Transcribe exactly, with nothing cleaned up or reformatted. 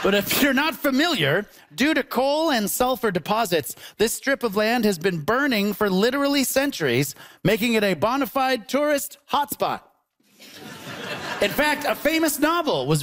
But if you're not familiar, due to coal and sulfur deposits, this strip of land has been burning for literally centuries, making it a bona fide tourist hotspot. In fact, a famous novel was